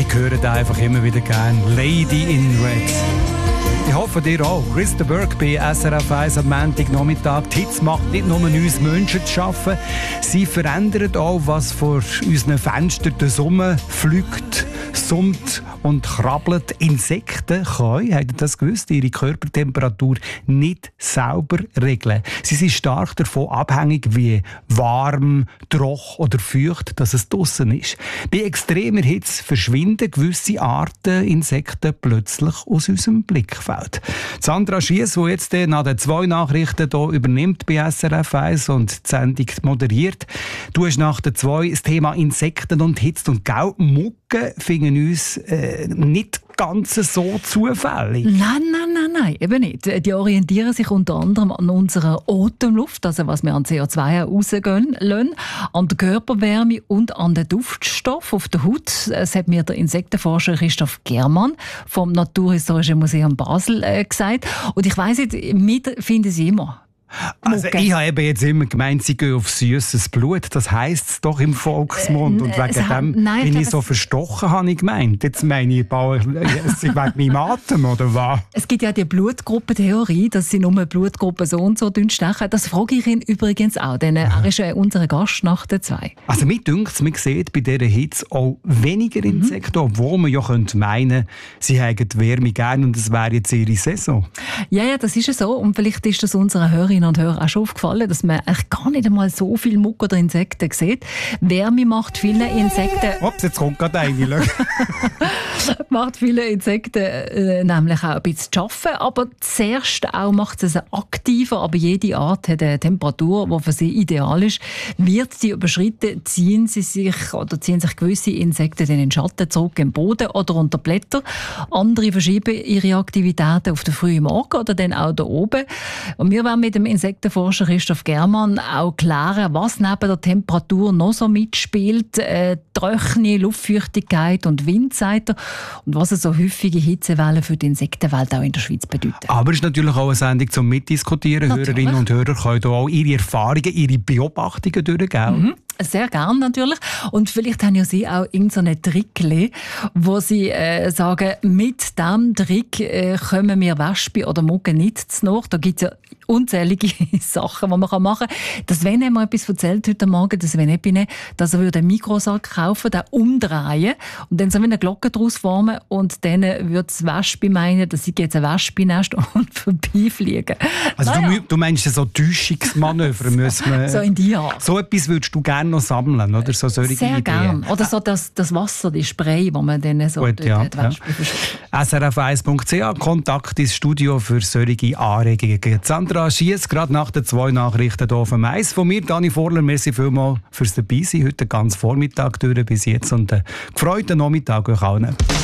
Ich höre da einfach immer wieder gern. Lady in Red. Ich hoffe, dir auch. Christa Burke bei SRF 1 am Montagnachmittag. Die Hits macht nicht nur uns Menschen zu arbeiten, sie verändert auch, was vor unseren Fenstern der Sonne fliegt, summt und krabbelt. Insekten können, habt ihr das gewusst, ihre Körpertemperatur nicht sauber regeln. Sie sind stark davon abhängig, wie warm, trocken oder feucht dass es draussen ist. Bei extremer Hitze verschwinden gewisse Arten Insekten plötzlich aus unserem Blickfeld. Sandra Schiess, die jetzt nach den 2 Nachrichten hier übernimmt bei SRF 1 und die Sendung moderiert. Du hast nach den 2 das Thema Insekten und Hitze und Gau. Mucken finden uns nicht ganz so zufällig. Nein, eben nicht. Die orientieren sich unter anderem an unserer Atemluft, also was wir an CO2 rausgehen lassen, an der Körperwärme und an den Duftstoff auf der Haut. Das hat mir der Insektenforscher Christoph Germann vom Naturhistorischen Museum Basel gesagt. Und ich weiss nicht, wir finden sie immer. Also ich habe eben jetzt immer gemeint, sie gehen auf süßes Blut. Das heisst es doch im Volksmund. Und wegen dem bin ich so verstochen, habe ich gemeint. Jetzt meine ich, es ist wegen meinem Atem, oder was? Es gibt ja die Blutgruppentheorie, dass sie nur Blutgruppen so und so stechen. Das frage ich ihn übrigens auch, denn er ist unser Gast nach den 2. Also mir dünkt es, man sieht bei dieser Hitze auch weniger Insekten, obwohl man ja könnte meinen, sie hätten die Wärme gerne und es wäre jetzt ihre Saison. Ja, das ist ja so. Und vielleicht ist das unseren Hörerinnen und Hörern auch schon aufgefallen, dass man eigentlich gar nicht einmal so viel Muck oder Insekten sieht. Wärme macht viele Insekten... Ups, jetzt kommt gerade eine. macht viele Insekten nämlich auch ein bisschen zu arbeiten, aber zuerst auch macht es aktiver, aber jede Art hat eine Temperatur, die für sie ideal ist. Wird sie überschritten, ziehen sich gewisse Insekten in den Schatten zurück im Boden oder unter Blätter. Andere verschieben ihre Aktivitäten auf den frühen Morgen oder dann auch da oben. Und wir werden mit dem Insektenforscher Christoph Germann auch klären, was neben der Temperatur noch so mitspielt. Trockene Luftfeuchtigkeit und Wind, sagt er. Und was so häufige Hitzewellen für die Insektenwelt auch in der Schweiz bedeuten. Aber es ist natürlich auch eine Sendung zum Mitdiskutieren. Natürlich. Hörerinnen und Hörer können hier auch ihre Erfahrungen, ihre Beobachtungen durchgeben. Sehr gern natürlich. Und vielleicht haben ja Sie auch irgendeinen Trickli, wo Sie sagen, mit diesem Trick kommen wir Wespen oder Mucken nicht zu nach. Da gibt es ja unzählige Sachen, die man machen kann. Das Sven hat mir etwas erzählt heute Morgen, dass er würde einen Mikrosack kaufen, den umdrehen und dann so eine Glocke daraus formen und dann würde das Wespe meinen, dass sie jetzt ein Wespennest und vorbeifliegen. Also du meinst so Täuschungsmanöver müssen wir... So in die Art. So etwas würdest du gerne noch sammeln, oder? So solche Sehr gerne. Oder so das Wasser, die Spray, das man dann so gut, ja, die Wespe srf1.ch, Kontakt ins Studio für solche Anregungen. Sandra Schiess, gerade nach den 2 Nachrichten hier auf dem Eis. Von mir, Dani Vorler, merci vielmals fürs Dabeisein. Heute ganz Vormittag durch bis jetzt und gefreuten Nachmittag euch allen.